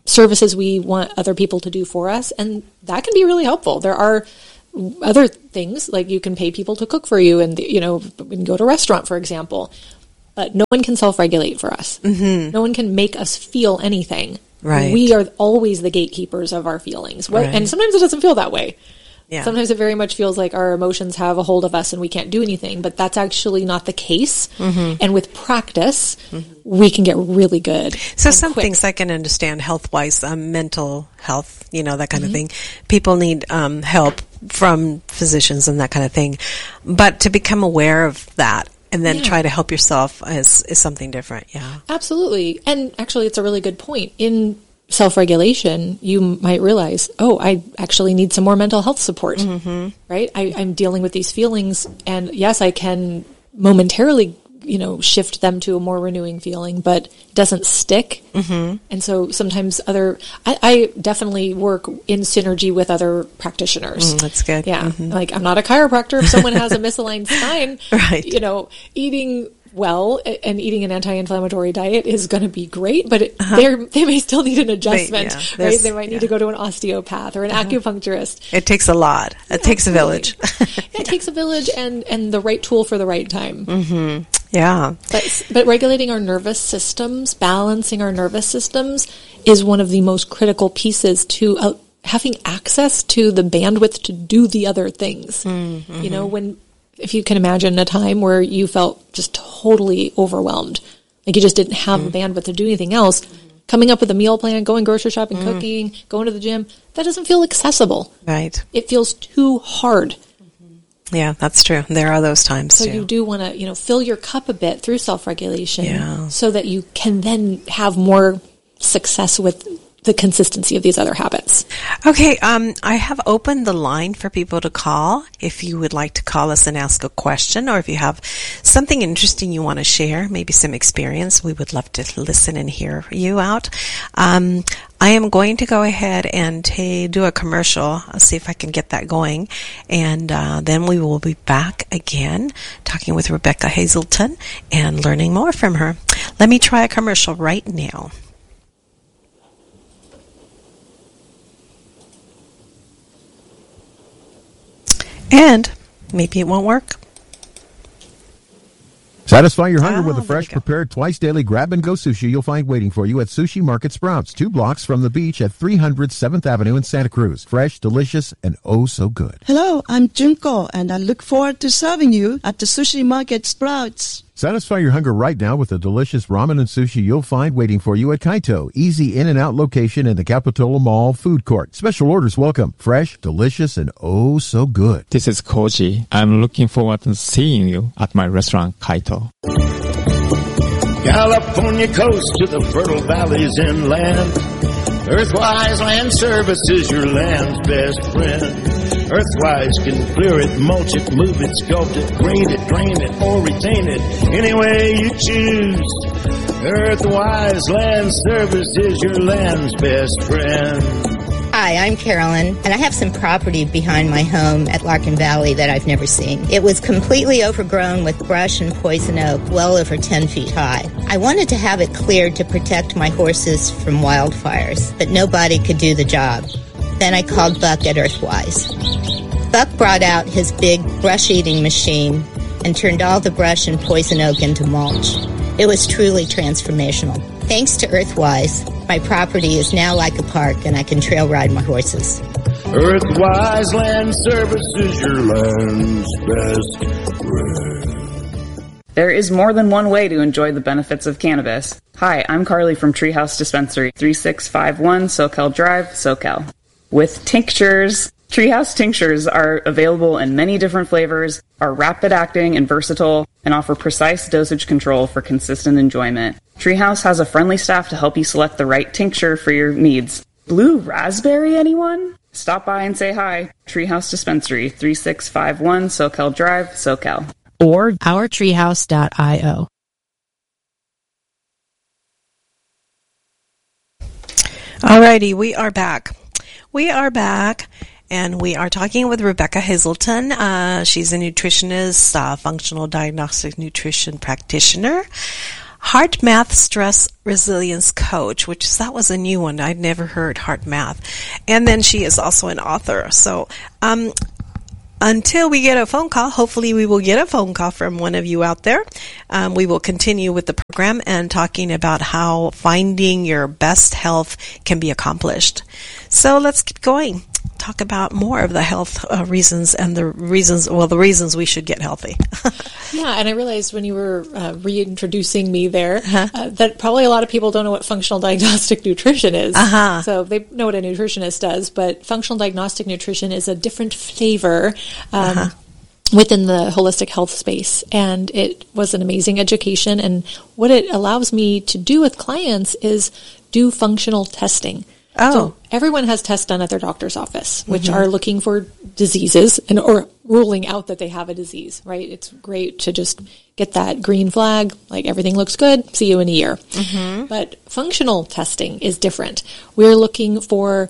services we want other people to do for us, and that can be really helpful. There are other things, like you can pay people to cook for you, and, you know, we can go to a restaurant, for example. But no one can self-regulate for us. Mm-hmm. No one can make us feel anything. Right. We are always the gatekeepers of our feelings. What, Right. And sometimes it doesn't feel that way. Yeah. Sometimes it very much feels like our emotions have a hold of us and we can't do anything, but that's actually not the case. Mm-hmm. And with practice, mm-hmm. we can get really good. So some quick. things I can understand health-wise, um, mental health, you know, that kind mm-hmm. of thing. People need um, help from physicians and that kind of thing. But to become aware of that and then yeah. try to help yourself is, is something different, yeah. Absolutely. And actually, it's a really good point. In self-regulation, you might realize, oh, I actually need some more mental health support, mm-hmm. right? I, I'm dealing with these feelings, and yes, I can momentarily, you know, shift them to a more renewing feeling, but it doesn't stick. Mm-hmm. And so sometimes other, I, I definitely work in synergy with other practitioners. Mm, that's good. Yeah. Mm-hmm. Like, I'm not a chiropractor. If someone has a misaligned spine, right. you know, eating well and eating an anti-inflammatory diet is going to be great, but it, uh-huh. they're, they may still need an adjustment, they, yeah, right? They might need yeah. to go to an osteopath or an uh-huh. acupuncturist. It takes a lot. It yeah, takes absolutely. a village. yeah, it takes a village and, and the right tool for the right time. Mm-hmm. Yeah. But, but regulating our nervous systems, balancing our nervous systems is one of the most critical pieces to uh, having access to the bandwidth to do the other things. Mm-hmm. You know, when, if you can imagine a time where you felt just totally overwhelmed, like you just didn't have mm. the bandwidth to do anything else, mm-hmm. coming up with a meal plan, going grocery shopping, mm. cooking, going to the gym, that doesn't feel accessible. Right. It feels too hard. Mm-hmm. Yeah, that's true. There are those times so too. So you do want to, you know, fill your cup a bit through self-regulation yeah. so that you can then have more success with the consistency of these other habits. Okay, um, I have opened the line for people to call if you would like to call us and ask a question, or if you have something interesting you want to share, maybe some experience. We would love to listen and hear you out. Um, I am going to go ahead and t- do a commercial. I'll see if I can get that going. And uh, then we will be back again talking with Rebecca Hazelton and learning more from her. Let me try a commercial right now. And maybe it won't work. Satisfy your hunger oh, with a fresh, prepared, twice-daily grab-and-go sushi you'll find waiting for you at Sushi Market Sprouts, two blocks from the beach at three hundred seventh Avenue in Santa Cruz. Fresh, delicious, and oh so good. Hello, I'm Junko, and I look forward to serving you at the Sushi Market Sprouts. Satisfy your hunger right now with the delicious ramen and sushi you'll find waiting for you at Kaito, easy in and out location in the Capitola Mall food court. Special orders welcome. Fresh, delicious, and oh so good. This is Koji. I'm looking forward to seeing you at my restaurant Kaito. California coast to the fertile valleys inland. Earthwise Land Service is your land's best friend. Earthwise can clear it, mulch it, move it, sculpt it, green it, drain it, or retain it, any way you choose. Earthwise Land Service is your land's best friend. Hi, I'm Carolyn, and I have some property behind my home at Larkin Valley that I've never seen. It was completely overgrown with brush and poison oak, well over ten feet high. I wanted to have it cleared to protect my horses from wildfires, but nobody could do the job. Then I called Buck at Earthwise. Buck brought out his big brush-eating machine and turned all the brush and poison oak into mulch. It was truly transformational. Thanks to Earthwise, my property is now like a park and I can trail ride my horses. Earthwise Land Service is your land's best friend. There is more than one way to enjoy the benefits of cannabis. Hi, I'm Carly from Treehouse Dispensary, thirty-six fifty-one Soquel Drive, Soquel. With tinctures, Treehouse tinctures are available in many different flavors, are rapid-acting and versatile, and offer precise dosage control for consistent enjoyment. Treehouse has a friendly staff to help you select the right tincture for your needs. Blue raspberry, anyone? Stop by and say hi. Treehouse Dispensary, thirty-six fifty-one Soquel Drive, Soquel. Or our treehouse dot io. Alrighty, we are back. We are back, and we are talking with Rebecca Hazelton. Uh, she's a nutritionist, uh, functional diagnostic nutrition practitioner. Heart Math Stress Resilience Coach, which that was a new one. I'd never heard Heart Math. And then she is also an author. So, um, until we get a phone call, hopefully we will get a phone call from one of you out there. Um, we will continue with the program and talking about how finding your best health can be accomplished. So let's keep going. Talk about more of the health uh, reasons and the reasons, well, the reasons we should get healthy. Yeah, and I realized when you were uh, reintroducing me there uh-huh. uh, that probably a lot of people don't know what functional diagnostic nutrition is. Uh-huh. So they know what a nutritionist does, but functional diagnostic nutrition is a different flavor um, uh-huh. within the holistic health space. And it was an amazing education. And what it allows me to do with clients is do functional testing. Oh. So everyone has tests done at their doctor's office, which mm-hmm. are looking for diseases and or ruling out that they have a disease, right? It's great to just get that green flag, like everything looks good, see you in a year. Mm-hmm. But functional testing is different. We're looking for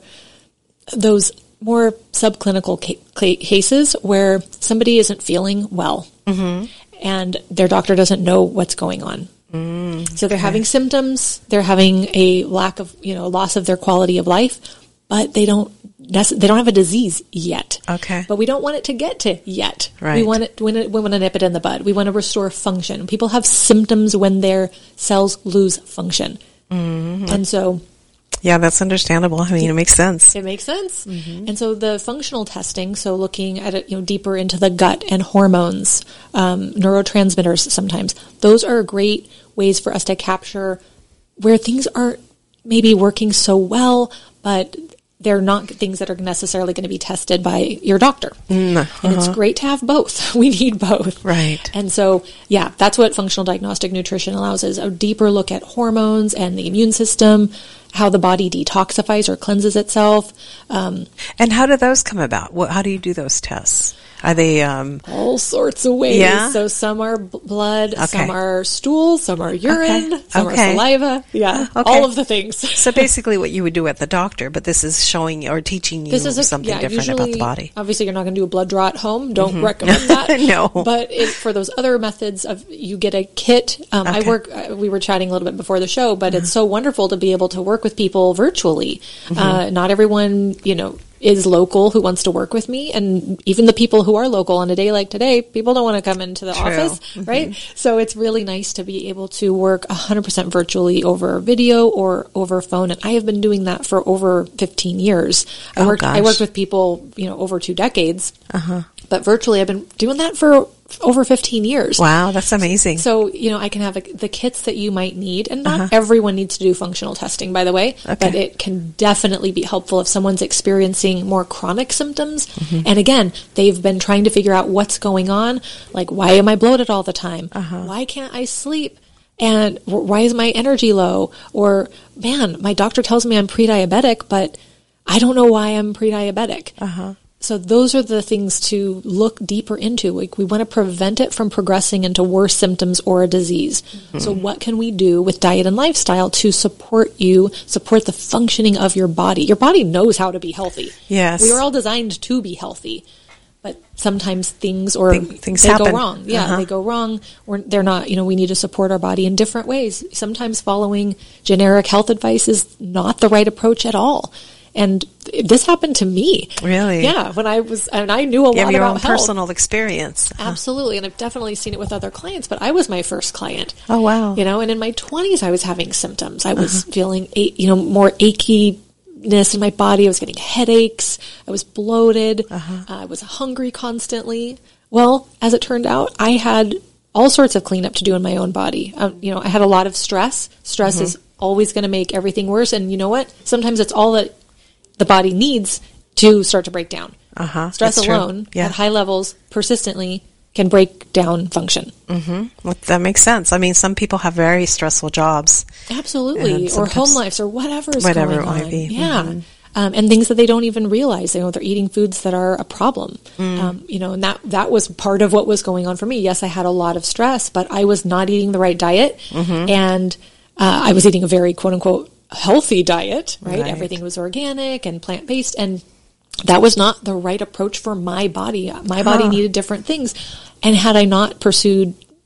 those more subclinical ca- cases where somebody isn't feeling well mm-hmm. and their doctor doesn't know what's going on. Mm, so they're okay. having symptoms, they're having a lack of, you know, loss of their quality of life, but they don't, they don't have a disease yet. Okay. But we don't want it to get to yet. Right. We want it, we want to nip it in the bud. We want to restore function. People have symptoms when their cells lose function. Mm-hmm. And so... Yeah, that's understandable. I mean, it makes sense. It makes sense. Mm-hmm. And so the functional testing, so looking at it, you know, deeper into the gut and hormones, um, neurotransmitters sometimes, those are great ways for us to capture where things aren't maybe working so well, but they're not things that are necessarily going to be tested by your doctor. Mm, uh-huh. And it's great to have both. We need both. Right. And so, yeah, that's what functional diagnostic nutrition allows is a deeper look at hormones and the immune system, how the body detoxifies or cleanses itself. Um, and how do those come about? What, how do you do those tests? Are they... Um, all sorts of ways. Yeah? So some are b- blood, okay. some are stool, some are urine, okay. some okay. are saliva. Yeah, okay. All of the things. So basically what you would do at the doctor, but this is showing or teaching you this is a, something yeah, different usually, about the body. Obviously, you're not going to do a blood draw at home. Don't mm-hmm. recommend that. No. But it, for those other methods of, you get a kit. Um, okay. I work, uh, we were chatting a little bit before the show, but mm-hmm. it's so wonderful to be able to work with people virtually. Mm-hmm. Uh, not everyone, you know, is local who wants to work with me. And even the people who are local on a day like today, people don't want to come into the True. office, mm-hmm. right? So it's really nice to be able to work one hundred percent virtually over video or over phone. And I have been doing that for over fifteen years. I oh, worked, gosh. I worked with people, you know, over two decades, uh-huh. but virtually I've been doing that for over fifteen years. Wow, that's amazing. So, you know, I can have a, the kits that you might need, and not uh-huh. everyone needs to do functional testing, by the way, okay. but it can definitely be helpful if someone's experiencing more chronic symptoms. Mm-hmm. And again, they've been trying to figure out what's going on, like, why am I bloated all the time? Uh-huh. Why can't I sleep? And why is my energy low? Or, man, my doctor tells me I'm pre-diabetic, but I don't know why I'm pre-diabetic. Uh-huh. So those are the things to look deeper into. Like, we want to prevent it from progressing into worse symptoms or a disease. Mm-hmm. So what can we do with diet and lifestyle to support you, support the functioning of your body? Your body knows how to be healthy. Yes. We are all designed to be healthy. But sometimes things or Think, things they happen. go wrong. Yeah, uh-huh. they go wrong. Or they're not, you know, we need to support our body in different ways. Sometimes following generic health advice is not the right approach at all. And this happened to me. Really? Yeah. When I was, and I knew a you lot have your about own health. Personal experience. Uh-huh. Absolutely. And I've definitely seen it with other clients, but I was my first client. Oh, wow. You know, and in my twenties, I was having symptoms. I was uh-huh. feeling, you know, more achiness in my body. I was getting headaches. I was bloated. Uh-huh. Uh, I was hungry constantly. Well, as it turned out, I had all sorts of cleanup to do in my own body. Um, you know, I had a lot of stress. Stress mm-hmm. is always going to make everything worse. And you know what? Sometimes it's all that the body needs to start to break down. Uh-huh. Stress That's alone yeah. at high levels persistently can break down function. Mm-hmm. Well, that makes sense. I mean, some people have very stressful jobs. Absolutely. Or home lives or whatever is whatever going it might on. be. Yeah. Mm-hmm. Um, and things that they don't even realize. You know, they're eating foods that are a problem. Mm. Um, you know, and that, that was part of what was going on for me. Yes, I had a lot of stress, but I was not eating the right diet. Mm-hmm. And uh, I was eating a very quote unquote healthy diet, right? right? Everything was organic and plant-based, and that was not the right approach for my body. My body huh. needed different things. And had I not pursued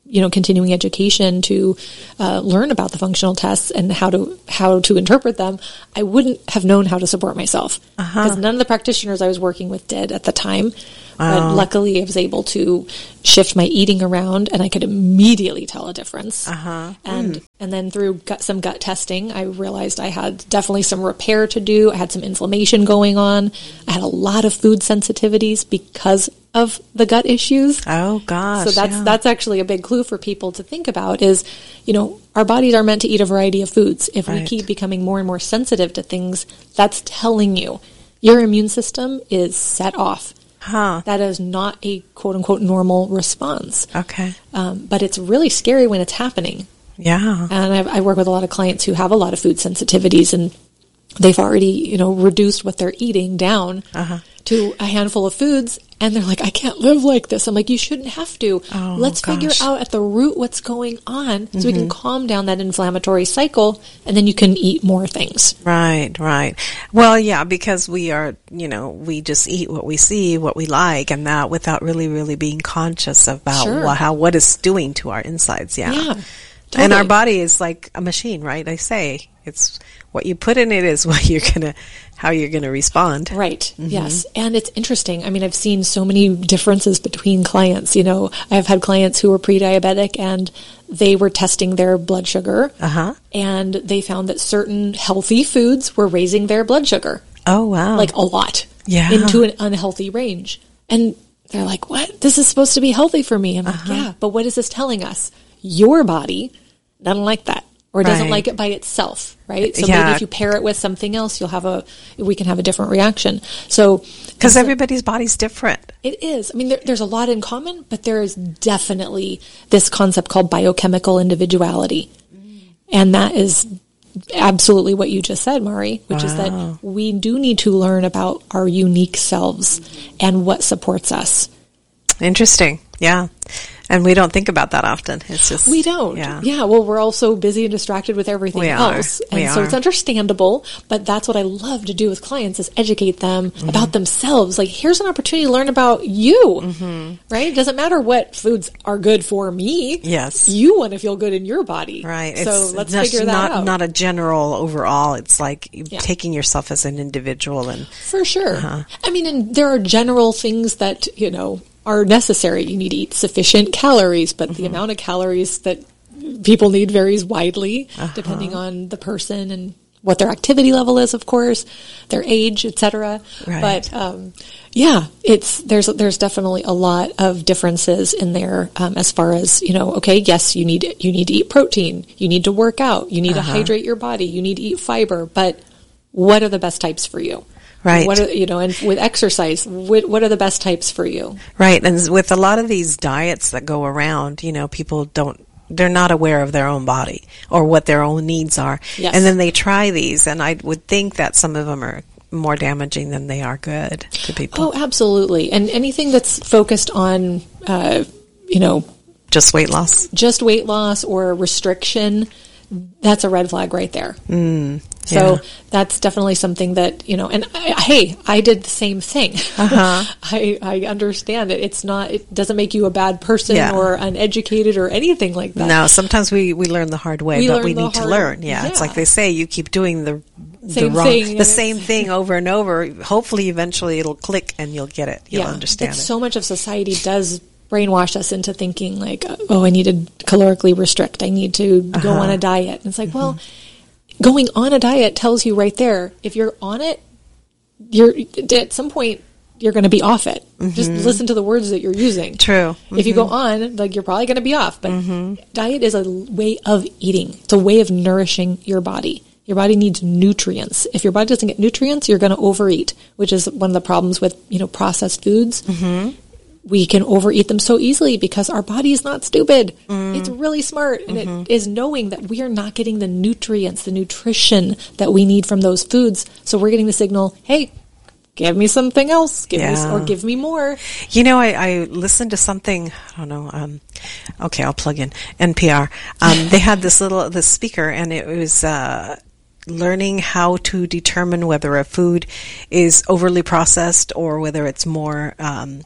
you know, continuing education to uh, learn about the functional tests and how to how to interpret them, I wouldn't have known how to support myself because uh-huh. none of the practitioners I was working with did at the time. Wow. But luckily, I was able to shift my eating around, and I could immediately tell a difference. Uh-huh. And mm. and then through gut, some gut testing, I realized I had definitely some repair to do. I had some inflammation going on. I had a lot of food sensitivities because of the gut issues. Oh gosh! So that's yeah. that's actually a big clue for people to think about. Is, you know, our bodies are meant to eat a variety of foods. If right. we keep becoming more and more sensitive to things, that's telling you your immune system is set off. Huh. That is not a quote-unquote normal response. Okay. Um, but it's really scary when it's happening. Yeah. And I, I work with a lot of clients who have a lot of food sensitivities, and they've already, you know, reduced what they're eating down uh-huh. to a handful of foods, and they're like, I can't live like this. I'm like, you shouldn't have to. Oh, Let's gosh. figure out at the root what's going on so mm-hmm. we can calm down that inflammatory cycle, and then you can eat more things. Right, right. Well, yeah, because we are, you know, we just eat what we see, what we like, and that without really, really being conscious about Sure. what, how what it's doing to our insides. Yeah. Yeah. And Totally. our body is like a machine, right? I say it's what you put in it is what you're gonna, how you're gonna respond. Right. Mm-hmm. Yes. And it's interesting. I mean, I've seen so many differences between clients. You know, I've had clients who were pre-diabetic and they were testing their blood sugar, uh-huh. and they found that certain healthy foods were raising their blood sugar. Oh wow! Like a lot. Yeah. Into an unhealthy range. And they're like, "What? This is supposed to be healthy for me." I'm like, uh-huh. "Yeah, but what is this telling us? Your body doesn't like that, or doesn't Right. like it by itself, right? So Yeah. maybe if you pair it with something else, you'll have a, we can have a different reaction." So, Because everybody's body's different. it is. I mean, there, there's a lot in common, but there is definitely this concept called biochemical individuality. And that is absolutely what you just said, Mari, which Wow. is that we do need to learn about our unique selves and what supports us. Interesting. Yeah. And we don't think about that often. It's just We don't. Yeah. Yeah. Well, we're all so busy and distracted with everything We are. else. And We so are. it's understandable, but that's what I love to do with clients is educate them Mm-hmm. about themselves. Like, here's an opportunity to learn about you, Mm-hmm. right? It doesn't matter what foods are good for me. Yes. You want to feel good in your body. Right. So It's let's just figure that not, out. Not a general overall. It's like Yeah. taking yourself as an individual and For sure. Uh-huh. I mean, and there are general things that, you know, are necessary. You need to eat sufficient calories, but Mm-hmm. the amount of calories that people need varies widely Uh-huh. depending on the person and what their activity level is, of course, their age, et cetera. Right. But um, yeah, it's there's there's definitely a lot of differences in there um, as far as, you know, okay, yes, you need you need to eat protein, you need to work out, you need Uh-huh. to hydrate your body, you need to eat fiber, but what are the best types for you? Right. What are, you know, and with exercise, what, what are the best types for you? right. And with a lot of these diets that go around, you know, people don't, they're not aware of their own body or what their own needs are. Yes. And then they try these, and I would think that some of them are more damaging than they are good to people. Oh, absolutely. And anything that's focused on, uh, you know, Just weight loss. just weight loss or restriction, that's a red flag right there. Mm, So yeah. that's definitely something that, you know, and I, hey, I did the same thing. Uh-huh. I, I understand it. It's not, it doesn't make you a bad person Yeah. or uneducated or anything like that. No, sometimes we, we learn the hard way, We but learn we the need to hard- learn. Yeah, it's yeah. like they say, you keep doing the the Same wrong, thing, and the it's- same thing over and over. Hopefully, eventually, it'll click and you'll get it. You'll yeah, understand it's it. so much of society does brainwash us into thinking like, oh, I need to calorically restrict. I need to go Uh-huh. on a diet. And it's like, well, going on a diet tells you right there, if you're on it, you're at some point you're going to be off it. Just listen to the words that you're using. True. If you go on, like you're probably going to be off. But diet is a way of eating. It's a way of nourishing your body. Your body needs nutrients. If your body doesn't get nutrients, you're going to overeat, which is one of the problems with, you know, processed foods. Mm-hmm. We can overeat them so easily because our body is not stupid. Mm. It's really smart, and it is knowing that we are not getting the nutrients, the nutrition that we need from those foods. So we're getting the signal, hey, give me something else, give Yeah. me, or give me more. You know, I, I listened to something, I don't know, um, okay, I'll plug in, N P R. Um, they had this little, this speaker, and it was, uh, learning how to determine whether a food is overly processed or whether it's more, um,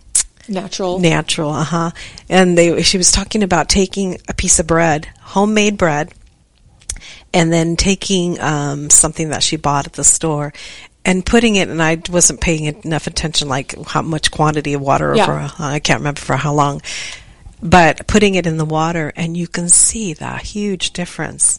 Natural. Natural, uh-huh. And they, she was talking about taking a piece of bread, homemade bread, and then taking um, something that she bought at the store and putting it, and I wasn't paying enough attention, like how much quantity of water, Yeah. for a, I can't remember for how long, but putting it in the water, and you can see the huge difference